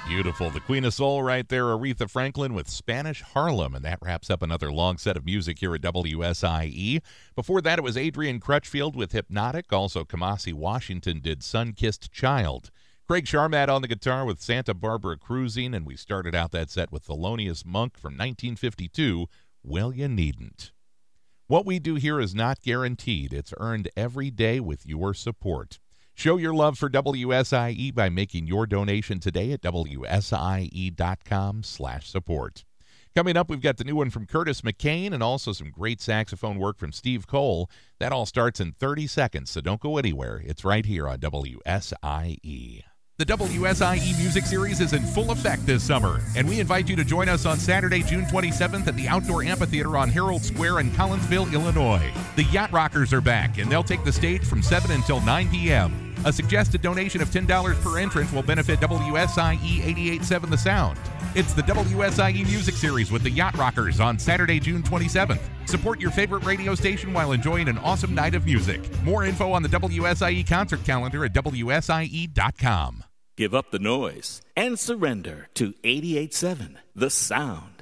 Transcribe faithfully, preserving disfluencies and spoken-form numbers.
Beautiful. The Queen of Soul right there, Aretha Franklin with Spanish Harlem. And that wraps up another long set of music here at W S I E. Before that, it was Adrian Crutchfield with Hypnotic. Also, Kamasi Washington did Sun-Kissed Child. Craig Sharmat on the guitar with Santa Barbara Cruising. And we started out that set with Thelonious Monk from nineteen fifty-two, Well You Needn't. What we do here is not guaranteed. It's earned every day with your support. Show your love for W S I E by making your donation today at W S I E dot com slash support. Coming up, we've got the new one from Curtis McCain and also some great saxophone work from Steve Cole. That all starts in thirty seconds, so don't go anywhere. It's right here on W S I E. The W S I E Music Series is in full effect this summer, and we invite you to join us on Saturday, June twenty-seventh at the Outdoor Amphitheater on Herald Square in Collinsville, Illinois. The Yacht Rockers are back, and they'll take the stage from seven until nine p.m. A suggested donation of ten dollars per entrance will benefit W S I E eighty-eight point seven The Sound. It's the W S I E Music Series with the Yacht Rockers on Saturday, June twenty-seventh. Support your favorite radio station while enjoying an awesome night of music. More info on the W S I E concert calendar at W S I E dot com. Give up the noise and surrender to eighty-eight point seven The Sound.